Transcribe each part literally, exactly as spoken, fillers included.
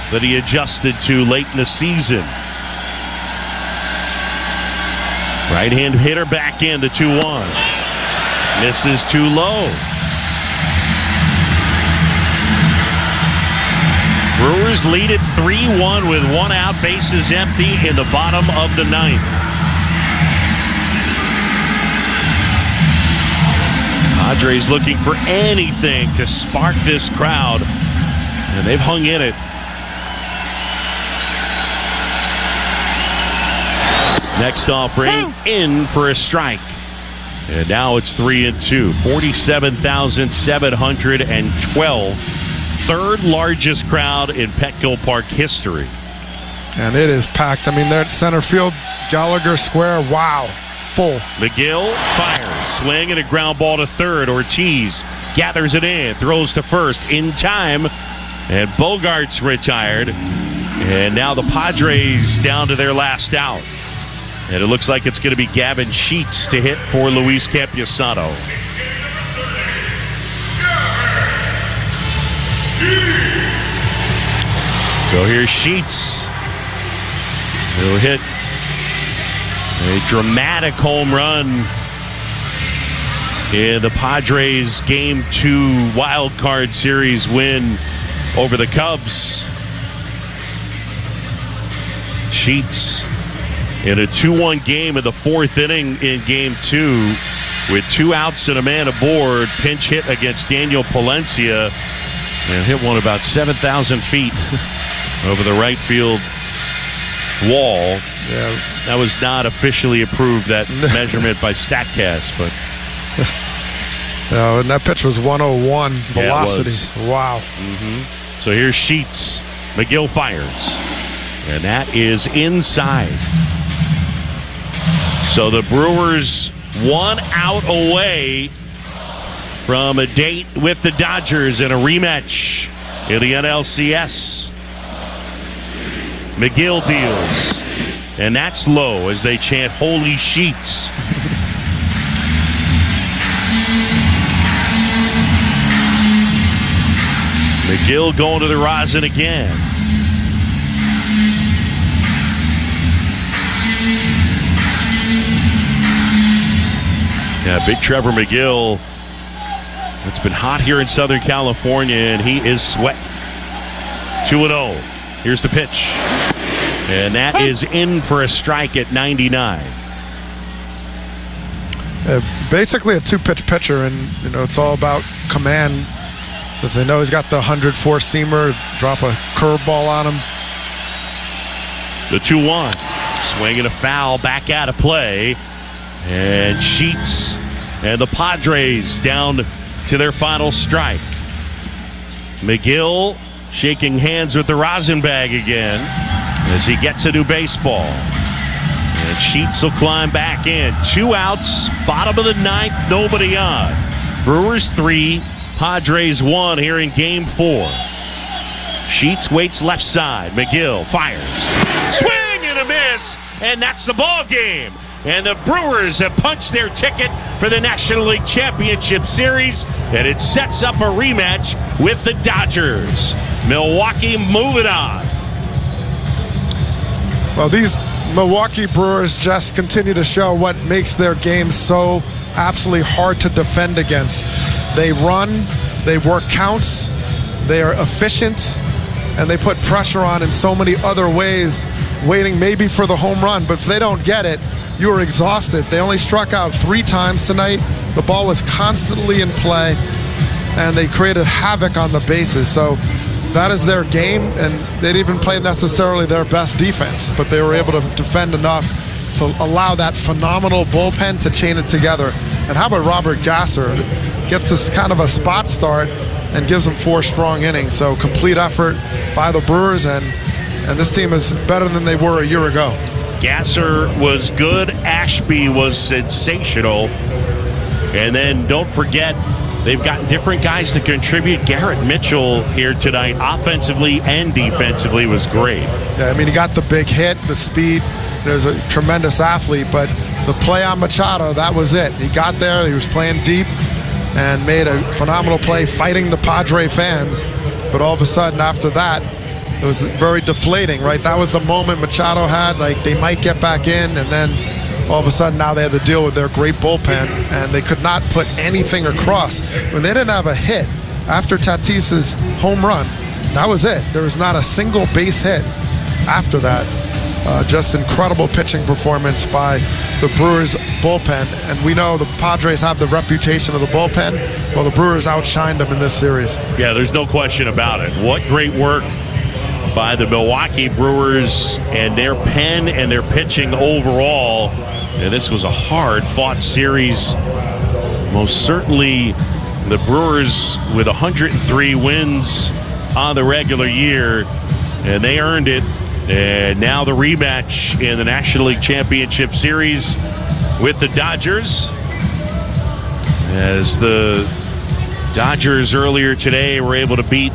that he adjusted to late in the season. Right-hand hitter back in to two one. Misses too low. Brewers lead it three one with one out, bases empty in the bottom of the ninth. Padres looking for anything to spark this crowd, and they've hung in it. Next offering in for a strike. And now it's three and two. forty-seven thousand seven hundred twelve. Third largest crowd in Petco Park history. And it is packed. I mean, they're at center field, Gallagher Square. Wow. Full. McGill fires. Swing and a ground ball to third. Ortiz gathers it in. Throws to first in time. And Bogart's retired. And now the Padres down to their last out. And it looks like it's going to be Gavin Sheets to hit for Luis Campusano. So here's Sheets. He'll hit a dramatic home run in the Padres Game two Wild Card Series win over the Cubs. Sheets in a two one game in the fourth inning in Game two with two outs and a man aboard. Pinch hit against Daniel Palencia and hit one about seven thousand feet over the right field wall. Yeah. That was not officially approved, that measurement by StatCast, but no, and that pitch was one oh one velocity. Yeah, wow. Mm-hmm. So here's Sheets. McGill fires. And that is inside. So the Brewers one out away from a date with the Dodgers in a rematch in the N L C S. McGill deals. And that's low as they chant "Holy Sheets." McGill going to the rosin again. Yeah, big Trevor McGill. It's been hot here in Southern California, and he is sweating. two and oh. Here's the pitch. And that is in for a strike at ninety-nine. Uh, basically a two-pitch pitcher, and you know it's all about command. Since they know he's got the one hundred four-seamer, drop a curveball on him. The two one. Swinging a foul back out of play. And Sheets and the Padres down to their final strike. McGill shaking hands with the rosin bag again as he gets a new baseball. And Sheets will climb back in. Two outs, bottom of the ninth, nobody on. Brewers three, Padres one here in game four. Sheets waits left side. McGill fires. Swing and a miss, and that's the ball game. And the Brewers have punched their ticket for the National League Championship Series, and it sets up a rematch with the Dodgers. Milwaukee moving on. Well, these Milwaukee Brewers just continue to show what makes their games so absolutely hard to defend against. They run, they work counts, they are efficient, and they put pressure on in so many other ways, waiting maybe for the home run. But if they don't get it, you are exhausted. They only struck out three times tonight. The ball was constantly in play, and they created havoc on the bases. So that is their game, and they didn't even play necessarily their best defense, but they were able to defend enough to allow that phenomenal bullpen to chain it together. And how about Robert Gasser? Gets this kind of a spot start and gives them four strong innings. So complete effort by the Brewers, and, and this team is better than they were a year ago. Gasser was good. Ashby was sensational. And then don't forget, they've got different guys to contribute. Garrett Mitchell here tonight, offensively and defensively, was great. Yeah, I mean, he got the big hit, the speed. There's a tremendous athlete, but the play on Machado, that was it. He got there, he was playing deep, and made a phenomenal play fighting the Padre fans. But all of a sudden, after that, it was very deflating, right? That was the moment Machado had, like they might get back in, and then all of a sudden now they had to deal with their great bullpen, and they could not put anything across. When they didn't have a hit after Tatis's home run, that was it. There was not a single base hit after that. Uh, just incredible pitching performance by the Brewers bullpen. And we know the Padres have the reputation of the bullpen. Well, the Brewers outshined them in this series. Yeah, there's no question about it. What great work by the Milwaukee Brewers and their pen and their pitching overall. And this was a hard-fought series. Most certainly the Brewers with one hundred three wins on the regular year, and they earned it. And now the rematch in the National League Championship Series with the Dodgers, as the Dodgers earlier today were able to beat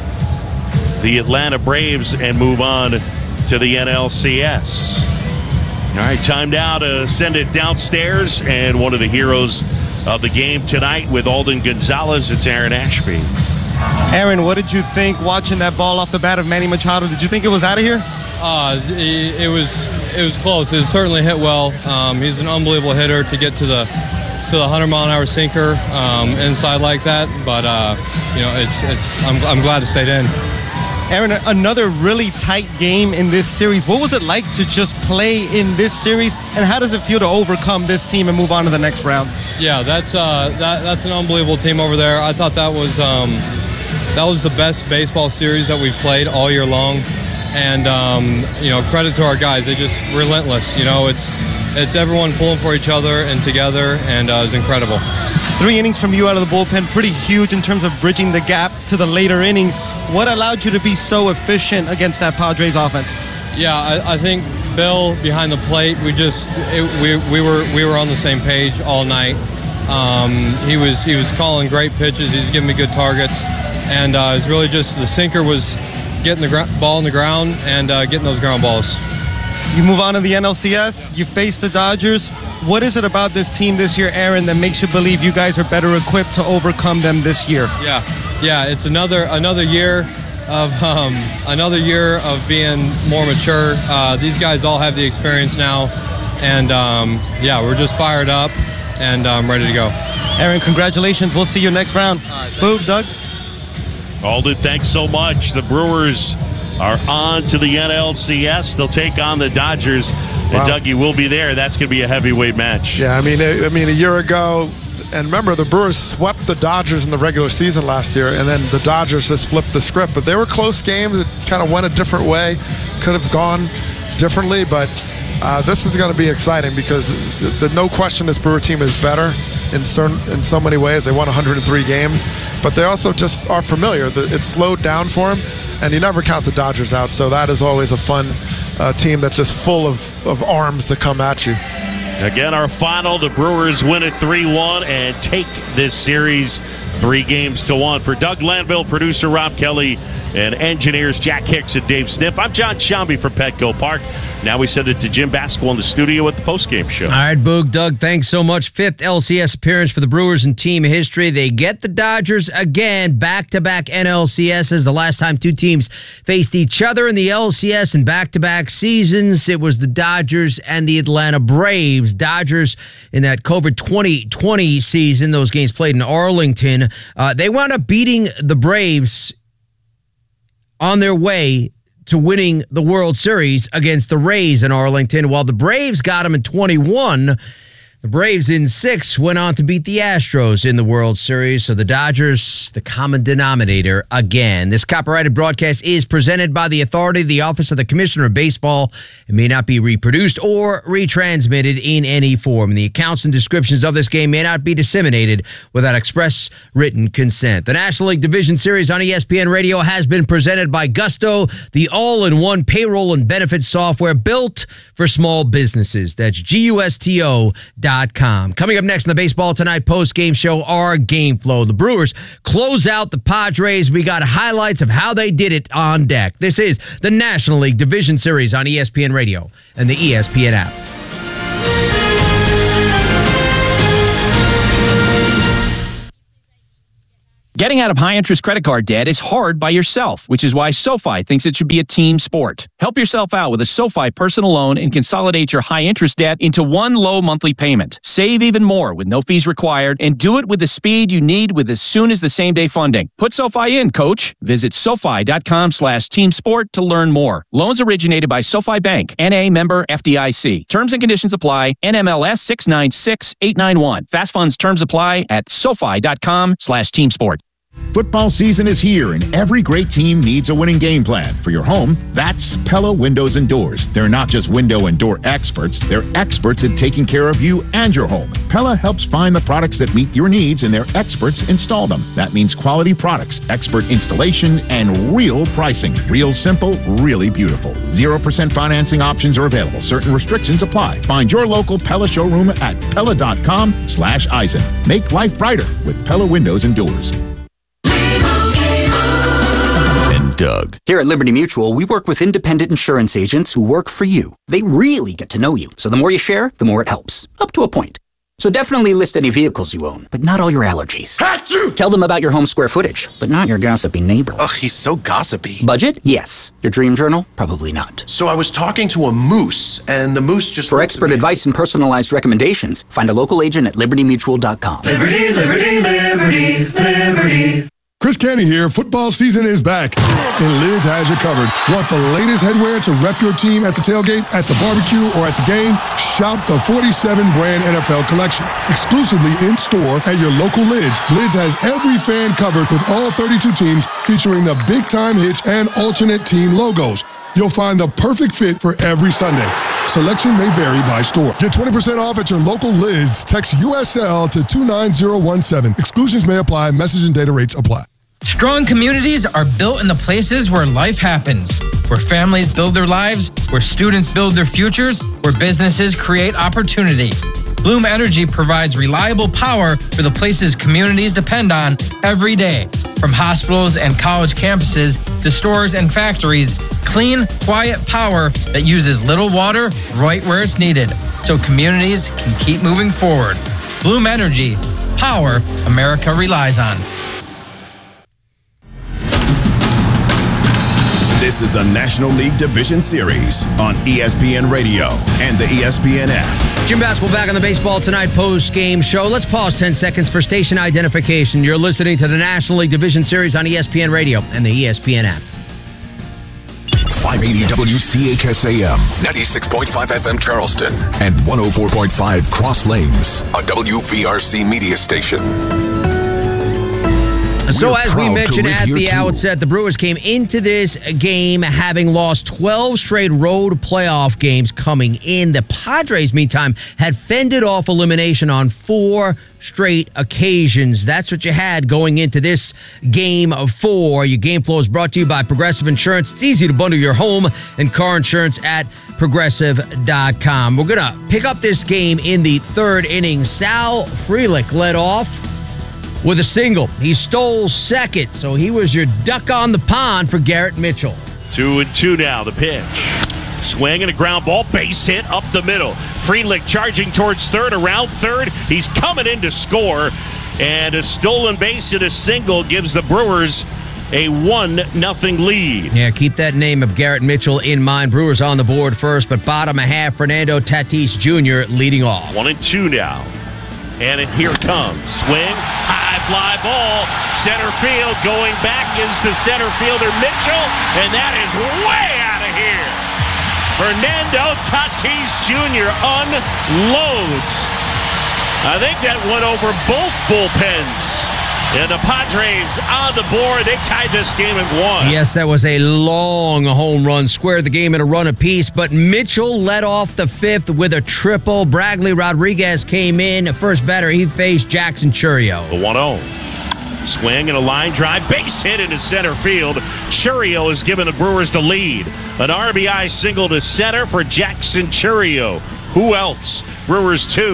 the Atlanta Braves and move on to the N L C S. All right, time now to send it downstairs, and one of the heroes of the game tonight with Alden Gonzalez, it's Aaron Ashby. Aaron, what did you think watching that ball off the bat of Manny Machado? Did you think it was out of here? Uh, it, it was it was close. It certainly hit well. Um, he's an unbelievable hitter to get to the to the one hundred mile an hour sinker um, inside like that. But uh, you know, it's it's. I'm I'm glad it stayed in. Aaron, another really tight game in this series. What was it like to just play in this series, and how does it feel to overcome this team and move on to the next round? Yeah, that's uh, that that's an unbelievable team over there. I thought that was um, that was the best baseball series that we've played all year long. And, um, you know, credit to our guys. They're just relentless. You know, it's it's everyone pulling for each other and together, and uh, it's incredible. Three innings from you out of the bullpen, pretty huge in terms of bridging the gap to the later innings. What allowed you to be so efficient against that Padres offense? Yeah, I, I think Bill behind the plate, we just it, we we were we were on the same page all night. Um, he was he was calling great pitches. He was giving me good targets, and uh, it's really just the sinker was getting the gr- ball in the ground and uh, getting those ground balls. You move on to the N L C S. You face the Dodgers. What is it about this team this year, Aaron, that makes you believe you guys are better equipped to overcome them this year? Yeah, yeah. It's another another year of um, another year of being more mature. Uh, these guys all have the experience now, and um, yeah, we're just fired up and um, ready to go. Aaron, congratulations. We'll see you next round. All right, Boog, Doug. Alden, thanks so much. The Brewers are on to the N L C S. They'll take on the Dodgers. Wow. And Dougie will be there. That's going to be a heavyweight match. Yeah, I mean, I mean, a year ago, and remember, the Brewers swept the Dodgers in the regular season last year, and then the Dodgers just flipped the script. But they were close games. It kind of went a different way. Could have gone differently, but uh, this is going to be exciting because the, the no question this Brewer team is better in certain in so many ways. They won one hundred three games, but they also just are familiar. It slowed down for them, and you never count the Dodgers out. So that is always a fun uh, team that's just full of, of arms to come at you. Again, our final, the Brewers win it three one and take this series three games to one. For Doug Lanville, producer Rob Kelly, and engineers Jack Hicks and Dave Sniff, I'm John Shambi for Petco Park. Now we send it to Jim Baskel in the studio with the postgame show. All right, Boog, Doug, thanks so much. Fifth L C S appearance for the Brewers in team history. They get the Dodgers again, back-to-back N L C S's. The last time two teams faced each other in the L C S in back-to-back seasons, it was the Dodgers and the Atlanta Braves. Dodgers in that COVID twenty twenty season, those games played in Arlington. Uh, they wound up beating the Braves on their way to winning the World Series against the Rays in Arlington. While the Braves got them in twenty-one, the Braves in six went on to beat the Astros in the World Series. So the Dodgers, the common denominator again. This copyrighted broadcast is presented by the authority, the Office of the Commissioner of Baseball. It may not be reproduced or retransmitted in any form. The accounts and descriptions of this game may not be disseminated without express written consent. The National League Division Series on E S P N Radio has been presented by Gusto, the all-in-one payroll and benefits software built for small businesses. That's G U S T O dot com. Coming up next in the Baseball Tonight post-game show, our game flow. The Brewers close out the Padres. We got highlights of how they did it on deck. This is the National League Division Series on E S P N Radio and the E S P N app. Getting out of high-interest credit card debt is hard by yourself, which is why SoFi thinks it should be a team sport. Help yourself out with a SoFi personal loan and consolidate your high-interest debt into one low monthly payment. Save even more with no fees required, and do it with the speed you need with as soon as the same-day funding. Put SoFi in, coach. Visit SoFi.com slash team sport to learn more. Loans originated by SoFi Bank, N A member F D I C. Terms and conditions apply. N M L S six nine six eight nine one. Fast funds terms apply at SoFi.com slash team sport. Football season is here, and every great team needs a winning game plan. For your home, that's Pella Windows and Doors. They're not just window and door experts, they're experts at taking care of you and your home. Pella helps find the products that meet your needs, and their experts install them. That means quality products, expert installation, and real pricing. Real simple, really beautiful. zero percent financing options are available. Certain restrictions apply. Find your local Pella showroom at Pella.com slash Eisen. Make life brighter with Pella Windows and Doors. Doug. Here at Liberty Mutual, we work with independent insurance agents who work for you. They really get to know you. So the more you share, the more it helps. Up to a point. So definitely list any vehicles you own, but not all your allergies. Achoo! Tell them about your home square footage, but not your gossipy neighbor. Ugh, he's so gossipy. Budget? Yes. Your dream journal? Probably not. So I was talking to a moose, and the moose just... For expert advice and personalized recommendations, find a local agent at liberty mutual dot com. Liberty, liberty, liberty, liberty. Chris Canty here. Football season is back, and Lids has you covered. Want the latest headwear to rep your team at the tailgate, at the barbecue, or at the game? Shop the forty-seven brand N F L collection. Exclusively in-store at your local Lids. Lids has every fan covered with all thirty-two teams, featuring the big-time hits and alternate team logos. You'll find the perfect fit for every Sunday. Selection may vary by store. Get twenty percent off at your local Lids. Text U S L to two nine zero one seven. Exclusions may apply. Message and data rates apply. Strong communities are built in the places where life happens, where families build their lives, where students build their futures, where businesses create opportunity. Bloom Energy provides reliable power for the places communities depend on every day. From hospitals and college campuses to stores and factories, clean, quiet power that uses little water right where it's needed, so communities can keep moving forward. Bloom Energy, power America relies on. This is the National League Division Series on E S P N Radio and the E S P N app. Jim Basketball back on the Baseball Tonight post-game show. Let's pause ten seconds for station identification. You're listening to the National League Division Series on E S P N Radio and the E S P N app. five eighty W C H S A M, ninety-six point five F M Charleston, and one oh four point five Cross Lanes, a W V R C media station. So as we mentioned at the outset, the Brewers came into this game having lost twelve straight road playoff games coming in. The Padres, meantime, had fended off elimination on four straight occasions. That's what you had going into this game of four. Your game flow is brought to you by Progressive Insurance. It's easy to bundle your home and car insurance at progressive dot com. We're going to pick up this game in the third inning. Sal Frelick led off with a single. He stole second, so he was your duck on the pond for Garrett Mitchell. Two and two now, the pitch. Swing and a ground ball, base hit up the middle. Frelick charging towards third, around third. He's coming in to score, and a stolen base and a single gives the Brewers a one nothing lead. Yeah, keep that name of Garrett Mitchell in mind. Brewers on the board first, but bottom of half, Fernando Tatis Junior leading off. One and two now. And it, here comes. Swing, high fly ball, center field. Going back is the center fielder Mitchell, and that is way out of here. Fernando Tatis Junior unloads. I think that went over both bullpens. And the Padres on the board. They tied this game at one. Yes, that was a long home run. Squared the game in a run apiece. But Mitchell led off the fifth with a triple. Bradley Rodriguez came in. First batter, he faced Jackson Chourio. The one oh. Swing and a line drive. Base hit into center field. Chourio has given the Brewers the lead. An R B I single to center for Jackson Chourio. Who else? Brewers two,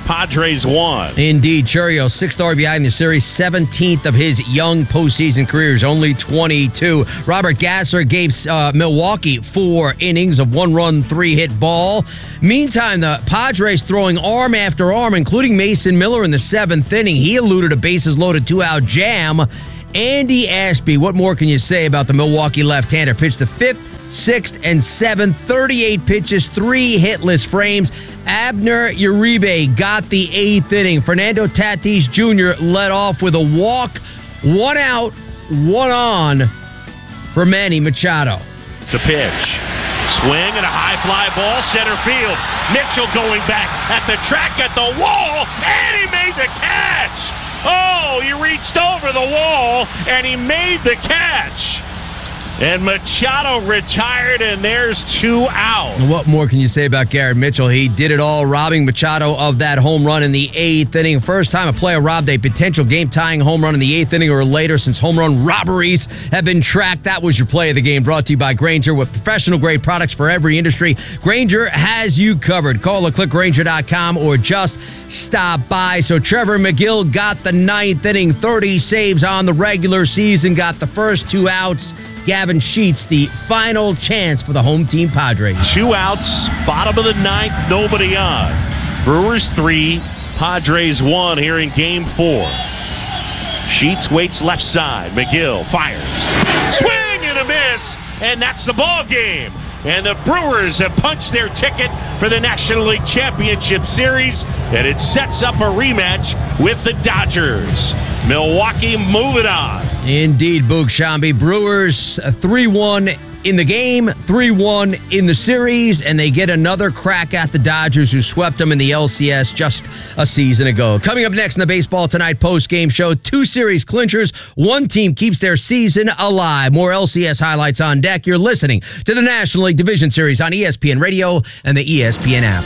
Padres won. Indeed, Chourio, sixth R B I in the series, seventeenth of his young postseason career. He's only twenty-two. Robert Gasser gave uh, Milwaukee four innings of one-run, three-hit ball. Meantime, the Padres throwing arm after arm, including Mason Miller in the seventh inning. He eluded a bases-loaded two-out jam. Andy Ashby, what more can you say about the Milwaukee left-hander? Pitched the fifth, sixth, and seventh, thirty-eight pitches, three hitless frames. Abner Uribe got the eighth inning. Fernando Tatis Junior led off with a walk, one out, one on for Manny Machado. The pitch. Swing and a high fly ball, center field. Mitchell going back at the track at the wall, and he made the catch. Oh, he reached over the wall, and he made the catch. And Machado retired, and there's two out. What more can you say about Garrett Mitchell? He did it all, robbing Machado of that home run in the eighth inning. First time a player robbed a potential game-tying home run in the eighth inning or later since home run robberies have been tracked. That was your play of the game, brought to you by Grainger. With professional-grade products for every industry, Grainger has you covered. Call or click Grainger dot com or just stop by. So Trevor McGill got the ninth inning, thirty saves on the regular season, got the first two outs. Gavin Sheets, the final chance for the home team Padres. Two outs, bottom of the ninth, nobody on. Brewers three, Padres one here in game four. Sheets waits left side. McGill fires. Swing and a miss, and that's the ball game. And the Brewers have punched their ticket for the National League Championship Series, and it sets up a rematch with the Dodgers. Milwaukee moving on. Indeed, Boog Shambi. Brewers three one in the game, three one in the series, and they get another crack at the Dodgers, who swept them in the L C S just a season ago. Coming up next in the Baseball Tonight post-game show, two series clinchers. One team keeps their season alive. More L C S highlights on deck. You're listening to the National League Division Series on E S P N Radio and the E S P N app.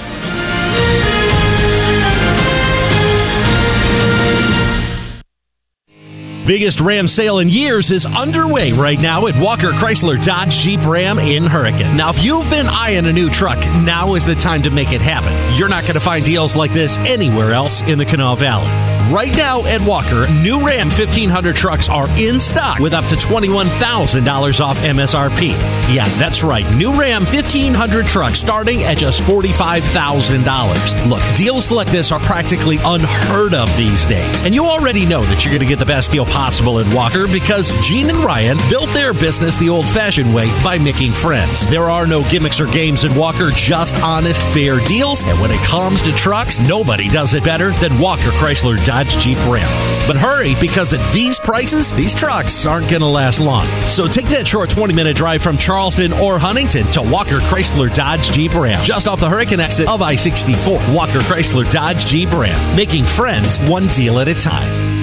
Biggest Ram sale in years is underway right now at Walker Chrysler Dodge Jeep Ram in Hurricane. Now, if you've been eyeing a new truck, now is the time to make it happen. You're not going to find deals like this anywhere else in the Kanawha Valley. Right now at Walker, new Ram fifteen hundred trucks are in stock with up to twenty-one thousand dollars off M S R P. Yeah, that's right. New Ram fifteen hundred trucks starting at just forty-five thousand dollars. Look, deals like this are practically unheard of these days. And you already know that you're going to get the best deal possible in Walker because Gene and Ryan built their business the old-fashioned way by making friends. There are no gimmicks or games in Walker, just honest, fair deals. And when it comes to trucks, nobody does it better than Walker Chrysler Dodge Jeep Ram. But hurry, because at these prices, these trucks aren't going to last long. So take that short twenty-minute drive from Charleston or Huntington to Walker Chrysler Dodge Jeep Ram, just off the Hurricane exit of I sixty-four. Walker Chrysler Dodge Jeep Ram, making friends one deal at a time.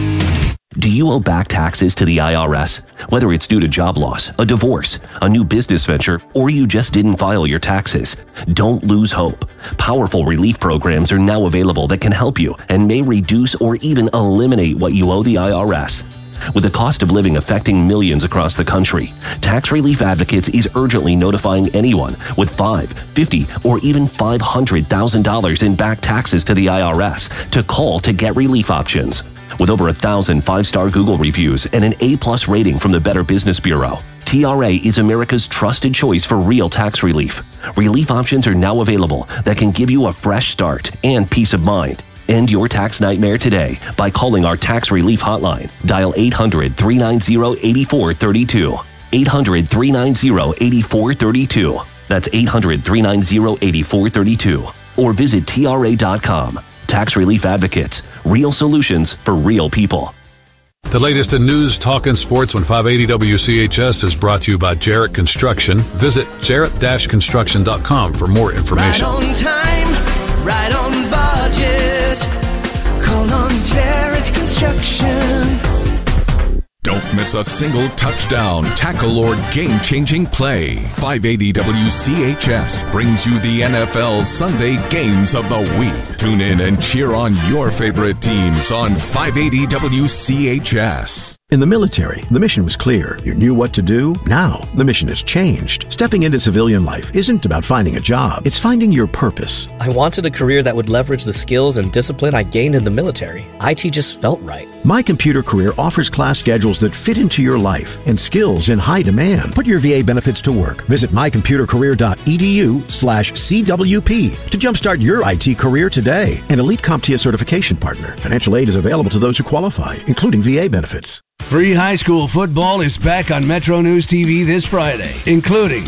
Do you owe back taxes to the I R S? Whether it's due to job loss, a divorce, a new business venture, or you just didn't file your taxes, don't lose hope. Powerful relief programs are now available that can help you and may reduce or even eliminate what you owe the I R S. With the cost of living affecting millions across the country, Tax Relief Advocates is urgently notifying anyone with five, fifty, or even five hundred thousand dollars in back taxes to the I R S to call to get relief options. With over a thousand five-star Google reviews and an A-plus rating from the Better Business Bureau, T R A is America's trusted choice for real tax relief. Relief options are now available that can give you a fresh start and peace of mind. End your tax nightmare today by calling our tax relief hotline. Dial eight hundred, three nine zero, eight four three two. eight hundred, three nine zero, eight four three two. That's eight hundred, three nine zero, eight four three two. Or visit T R A dot com. Tax Relief Advocates. Real solutions for real people. The latest in news, talk, and sports on five eighty W C H S is brought to you by Jarrett Construction. Visit jarrett dash construction dot com for more information. Right on time, right on budget. Call on Jarrett Construction. Don't miss a single touchdown, tackle, or game-changing play. five eighty W C H S brings you the N F L Sunday Games of the Week. Tune in and cheer on your favorite teams on five eighty W C H S. In the military, the mission was clear. You knew what to do. Now, the mission has changed. Stepping into civilian life isn't about finding a job. It's finding your purpose. I wanted a career that would leverage the skills and discipline I gained in the military. I T just felt right. My Computer Career offers class schedules that fit into your life and skills in high demand. Put your V A benefits to work. Visit mycomputercareer.edu slash CWP to jumpstart your I T career today. An elite CompTIA certification partner. Financial aid is available to those who qualify, including V A benefits. Free high school football is back on Metro News T V this Friday, including